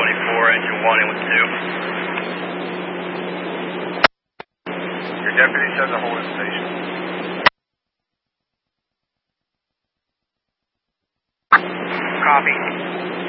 24, engine 1 in with 2. Your deputy says a hold in station. Copy.